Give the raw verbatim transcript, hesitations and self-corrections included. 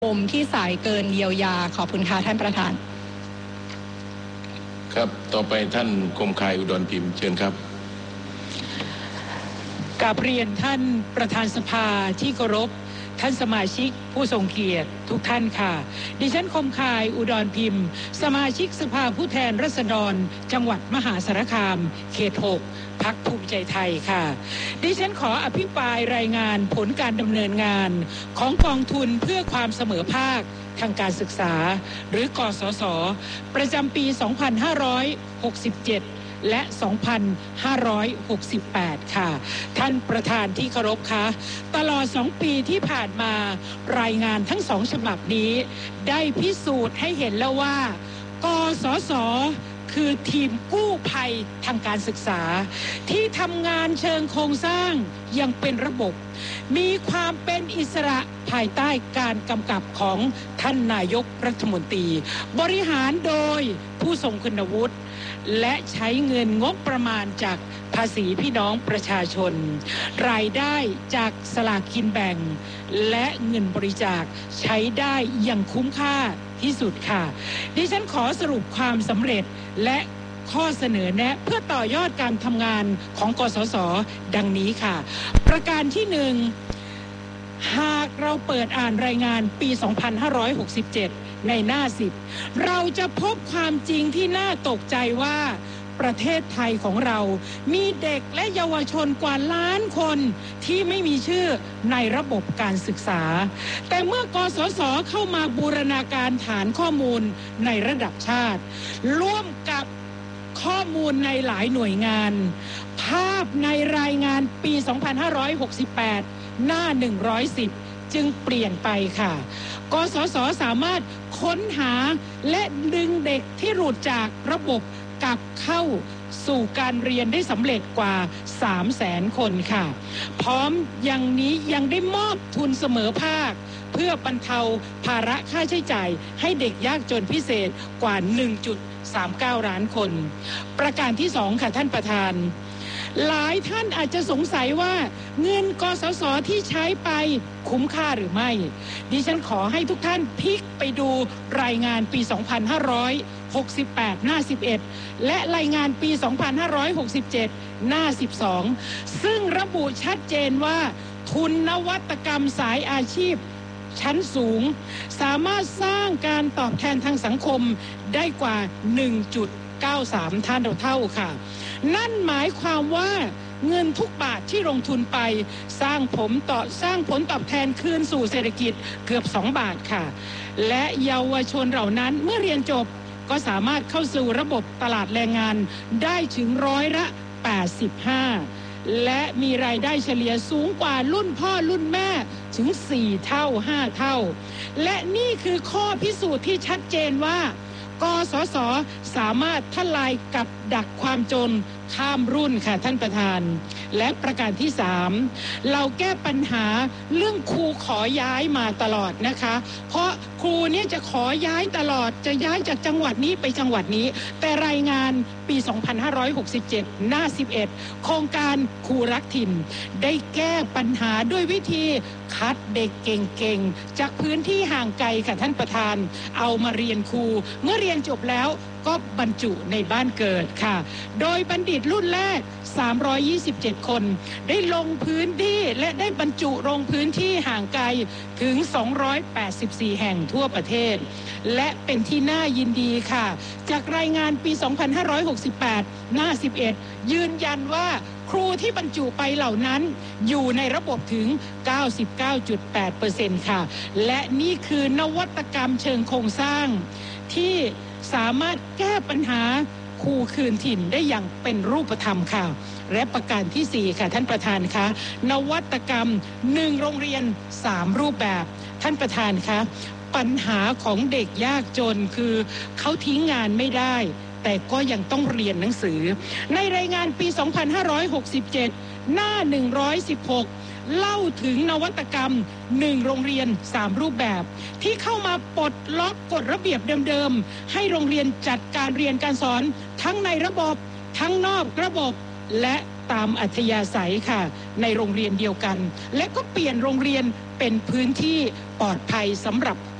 ปมที่สายเกินเยียวยาขอบคุณค่ะท่านประธานครับต่อไปท่านคมคายอุดรพิมพ์เชิญครับกราบเรียนท่านประธานสภาที่เคารพท่านสมาชิกผู้ทรงเกียรติทุกท่านค่ะดิฉันคมคายอุดรพิมพ์สมาชิกสภาผู้แทนราษฎรจังหวัดมหาสารคามเขตหกพรรคภูมิใจไทยค่ะดิฉันขออภิปรายรายงานผลการดำเนินงานของกองทุนเพื่อความเสมอภาคทางการศึกษาหรือกสศประจำปีสองพันห้าร้อยหกสิบเจ็ดและ สองพันห้าร้อยหกสิบแปด ค่ะท่านประธานที่เคารพคะตลอดสองปีที่ผ่านมารายงานทั้งสองฉบับนี้ได้พิสูจน์ให้เห็นแล้วว่ากสศคือทีมกู้ภัยทางการศึกษาที่ทำงานเชิงโครงสร้างยังเป็นระบบมีความเป็นอิสระภายใต้การกำกับของท่านนายกรัฐมนตรีบริหารโดยผู้ทรงคุณวุฒิและใช้เงินงบประมาณจากภาษีพี่น้องประชาชนรายได้จากสลากกินแบ่งและเงินบริจาคใช้ได้อย่างคุ้มค่าที่สุดค่ะดิฉันขอสรุปความสำเร็จและข้อเสนอแนะเพื่อต่อยอดการทำงานของกสศดังนี้ค่ะประการที่หนึ่งหากเราเปิดอ่านรายงานปีสองพันห้าร้อยหกสิบเจ็ดในหน้าสิบเราจะพบความจริงที่น่าตกใจว่าประเทศไทยของเรามีเด็กและเยาวชนกว่าล้านคนที่ไม่มีชื่อในระบบการศึกษาแต่เมื่อกสศเข้ามาบูรณาการฐานข้อมูลในระดับชาติร่วมกับข้อมูลในหลายหน่วยงานภาพในรายงานปีสองพันห้าร้อยหกสิบแปดหน้าหนึ่งร้อยสิบจึงเปลี่ยนไปค่ะกสศสามารถค้นหาและดึงเด็กที่หลุดจากระบบกลับเข้าสู่การเรียนได้สำเร็จกว่า สามแสน คนค่ะพร้อมอย่างนี้ยังได้มอบทุนเสมอภาคเพื่อบรรเทาภาระค่าใช้จ่ายให้เด็กยากจนพิเศษกว่า หนึ่งจุดสามเก้า ล้านคนประการที่สองค่ะท่านประธานหลายท่านอาจจะสงสัยว่าเงินกสศที่ใช้ไปคุ้มค่าหรือไม่ดิฉันขอให้ทุกท่านพลิกไปดูรายงานปีสองพันห้าร้อยหกสิบแปดหน้าสิบเอ็ดและรายงานปีสองพันห้าร้อยหกสิบเจ็ดหน้าสิบสองซึ่งระบุชัดเจนว่าทุนนวัตกรรมสายอาชีพชั้นสูงสามารถสร้างการตอบแทนทางสังคมได้กว่า หนึ่งจุดเก้าสาม เท่าเท่าค่ะนั่นหมายความว่าเงินทุกบาทที่ลงทุนไปสร้างผลต่อสร้างผลตอบแทนคืนสู่เศรษฐกิจเกือบสองบาทค่ะและเยาวชนเหล่านั้นเมื่อเรียนจบก็สามารถเข้าสู่ระบบตลาดแรงงานได้ถึงร้อยละแปดสิบห้าและมีรายได้เฉลี่ยสูงกว่ารุ่นพ่อรุ่นแม่ถึงสี่เท่าห้าเท่าและนี่คือข้อพิสูจน์ที่ชัดเจนว่ากสศสามารถทลายกับดักความจนข้ามรุ่นค่ะท่านประธานและประการที่สามเราแก้ปัญหาเรื่องครูขอย้ายมาตลอดนะคะเพราะครูเนี่ยจะขอย้ายตลอดจะย้ายจากจังหวัดนี้ไปจังหวัดนี้แต่รายงานปีสองพันห้าร้อยหกสิบเจ็ดหน้าสิบเอ็ดโครงการครูรักถิ่นได้แก้ปัญหาด้วยวิธีคัดเด็กเก่งๆจากพื้นที่ห่างไกลค่ะท่านประธานเอามาเรียนครูเมื่อเรียนจบแล้วก็บรรจุในบ้านเกิดค่ะโดยบัณฑิตรุ่นแรกสามร้อยยี่สิบเจ็ดคนได้ลงพื้นที่และได้บรรจุลงพื้นที่ห่างไกลถึงสองร้อยแปดสิบสี่แห่งทั่วประเทศและเป็นที่น่ายินดีค่ะจากรายงานปีสองพันห้าร้อยหกสิบแปดหน้าสิบเอ็ดยืนยันว่าครูที่บรรจุไปเหล่านั้นอยู่ในระบบถึง เก้าสิบเก้าจุดแปดเปอร์เซ็นต์ ค่ะและนี่คือนวัตกรรมเชิงโครงสร้างที่สามารถแก้ปัญหาครูคืนถิ่นได้อย่างเป็นรูปธรรมค่ะและประการที่สี่ค่ะท่านประธานคะนวัตกรรมหนึ่งโรงเรียนสามรูปแบบท่านประธานคะปัญหาของเด็กยากจนคือเขาทิ้งงานไม่ได้แต่ก็ยังต้องเรียนหนังสือในรายงานปีสองพันห้าร้อยหกสิบเจ็ดหน้าหนึ่งร้อยสิบหกเล่าถึงนวัตกรรมหนึ่งโรงเรียนสามรูปแบบที่เข้ามาปลดล็อกกฎระเบียบเดิมๆให้โรงเรียนจัดการเรียนการสอนทั้งในระบบทั้งนอกระบบและตามอัธยาศัยค่ะในโรงเรียนเดียวกันและก็เปลี่ยนโรงเรียนเป็นพื้นที่ปลอดภัยสำหรับ